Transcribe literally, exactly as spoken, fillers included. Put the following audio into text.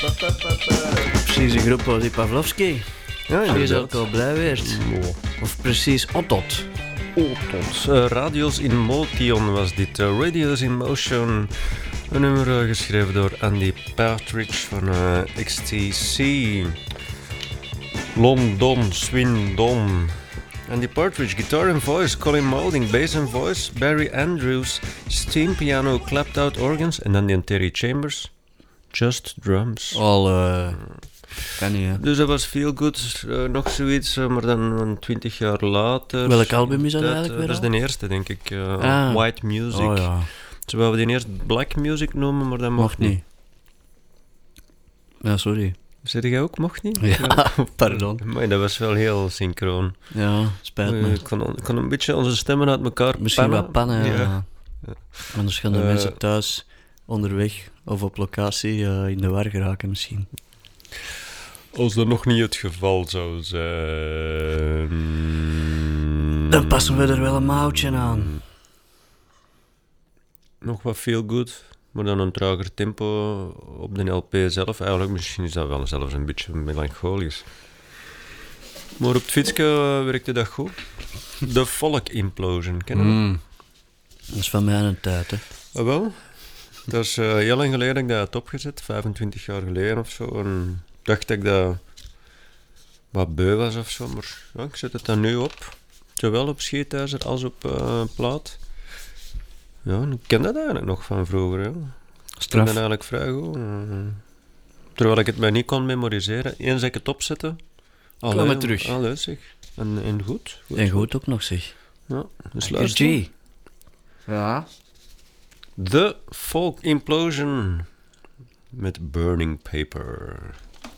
Precies een groep als die Pavlovski. Ja, Die is ook al blij geweest. Oh. Of precies Ottot. Ottot. Uh, Radios in Motion was dit. Uh, Radios in Motion. Een nummer uh, geschreven door Andy Partridge van uh, X T C. London, Swindon. Andy Partridge, guitar and voice. Colin Moulding, bass and voice. Barry Andrews, steam piano, clapped out organs. En dan die Terry Chambers, just drums. Al, uh, kan niet, hè. Dus dat was Feel Good, uh, nog zoiets, uh, maar dan twintig jaar later. Welk album is dat, dat eigenlijk uh, weer? Dat is de eerste, denk ik. Uh, ah. White Music. Oh ja. Ze wouden die eerst Black Music noemen, maar dat mocht, Mocht niet. Ja, sorry. Zeg jij ook, mocht niet? Ja, ja. Pardon. Maar dat was wel heel synchroon. Ja, spijt me. Ik kon, kon een beetje onze stemmen uit elkaar Misschien pannen. wat pannen, ja. Ja. ja. Anders gaan de uh, mensen thuis, onderweg of op locatie uh, in de war geraken misschien. Als dat nog niet het geval zou zijn... Dan passen we er wel een mouwtje aan. Nog wat Feel Good, maar dan een trager tempo op de L P zelf. Eigenlijk misschien is dat wel zelfs een beetje melancholisch. Maar op het fietsje uh, werkte dat goed. The Folk Implosion, ken je dat? Mm. Dat is van mij een tijd, hè. Ah, wel? Dat is uh, heel lang geleden dat ik dat had opgezet, vijfentwintig jaar geleden of zo. En dacht dat ik dat wat beu was of zo, maar ja, ik zet het dan nu op. Zowel op scheetijzer als op uh, plaat. Ja, ik ken dat eigenlijk nog van vroeger. Ja. Ik ken dat eigenlijk vrij goed. Uh, terwijl ik het mij niet kon memoriseren. Eens dat ik het opzette... Kom maar terug. Allee, zeg. En, en goed, goed. En goed ook nog, zeg. Ja, dus luister. Ja. The Folk Implosion met Burning Paper.